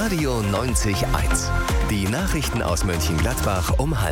Radio 90.1. Die Nachrichten aus Mönchengladbach um 12:30.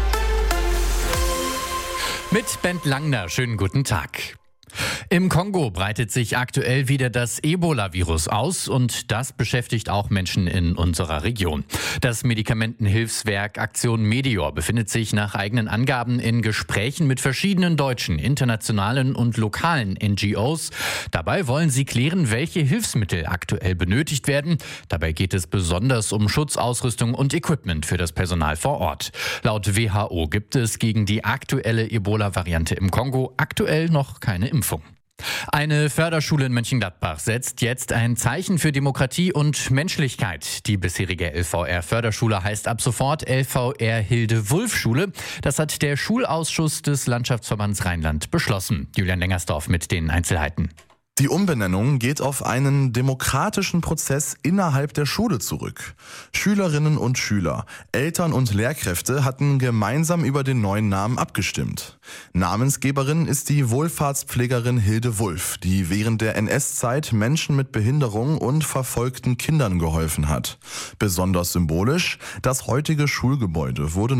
Mit Bent Langner, schönen guten Tag. Im Kongo breitet sich aktuell wieder das Ebola-Virus aus und das beschäftigt auch Menschen in unserer Region. Das Medikamentenhilfswerk Aktion Medior befindet sich nach eigenen Angaben in Gesprächen mit verschiedenen deutschen, internationalen und lokalen NGOs. Dabei wollen sie klären, welche Hilfsmittel aktuell benötigt werden. Dabei geht es besonders um Schutzausrüstung und Equipment für das Personal vor Ort. Laut WHO gibt es gegen die aktuelle Ebola-Variante im Kongo aktuell noch keine Impfung. Eine Förderschule in Mönchengladbach setzt jetzt ein Zeichen für Demokratie und Menschlichkeit. Die bisherige LVR-Förderschule heißt ab sofort LVR Hilde-Wulff-Schule. Das hat der Schulausschuss des Landschaftsverbands Rheinland beschlossen. Julian Lengersdorf mit den Einzelheiten. Die Umbenennung geht auf einen demokratischen Prozess innerhalb der Schule zurück. Schülerinnen und Schüler, Eltern und Lehrkräfte hatten gemeinsam über den neuen Namen abgestimmt. Namensgeberin ist die Wohlfahrtspflegerin Hilde Wulff, die während der NS-Zeit Menschen mit Behinderung und verfolgten Kindern geholfen hat. Besonders symbolisch, das heutige Schulgebäude wurde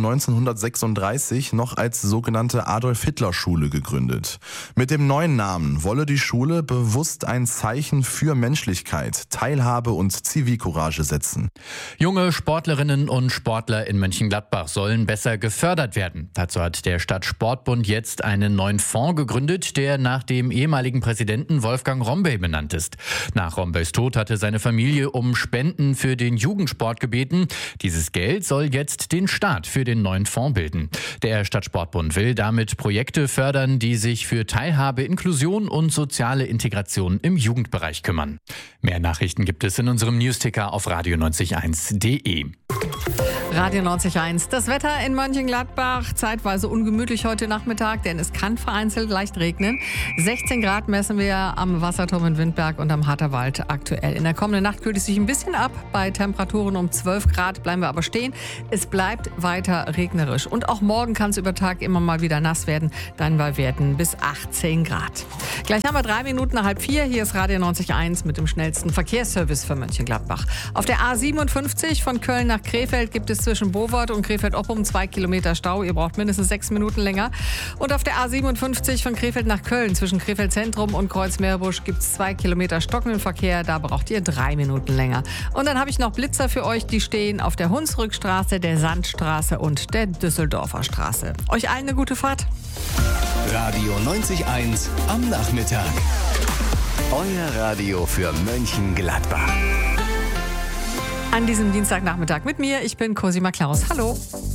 1936 noch als sogenannte Adolf-Hitler-Schule gegründet. Mit dem neuen Namen wolle die Schule bewusst ein Zeichen für Menschlichkeit, Teilhabe und Zivilcourage setzen. Junge Sportlerinnen und Sportler in Mönchengladbach sollen besser gefördert werden. Dazu hat der Stadtsportbund jetzt einen neuen Fonds gegründet, der nach dem ehemaligen Präsidenten Wolfgang Rombey benannt ist. Nach Rombeys Tod hatte seine Familie um Spenden für den Jugendsport gebeten. Dieses Geld soll jetzt den Staat für den neuen Fonds bilden. Der Stadtsportbund will damit Projekte fördern, die sich für Teilhabe, Inklusion und soziale Integration im Jugendbereich kümmern. Mehr Nachrichten gibt es in unserem Newsticker auf radio901.de. Radio 90.1. Das Wetter in Mönchengladbach, zeitweise ungemütlich heute Nachmittag, denn es kann vereinzelt leicht regnen. 16 Grad messen wir am Wasserturm in Windberg und am Harterwald aktuell. In der kommenden Nacht kühlt es sich ein bisschen ab. Bei Temperaturen um 12 Grad bleiben wir aber stehen. Es bleibt weiter regnerisch. Und auch morgen kann es über Tag immer mal wieder nass werden. Dann bei Werten bis 18 Grad. Gleich haben wir 3 Minuten nach 3:30. Hier ist Radio 90.1 mit dem schnellsten Verkehrsservice für Mönchengladbach. Auf der A57 von Köln nach Krefeld gibt es zwischen Bovard und Krefeld-Oppum 2 Kilometer Stau. Ihr braucht mindestens 6 Minuten länger. Und auf der A57 von Krefeld nach Köln zwischen Krefeld Zentrum und Kreuzmeerbusch gibt es 2 Kilometer stockenden Verkehr. Da braucht ihr 3 Minuten länger. Und dann habe ich noch Blitzer für euch, die stehen auf der Hunsrückstraße, der Sandstraße und der Düsseldorfer Straße. Euch allen eine gute Fahrt. Radio 90.1 am Nachmittag. Euer Radio für Mönchengladbach. An diesem Dienstagnachmittag mit mir. Ich bin Cosima Klaus. Hallo.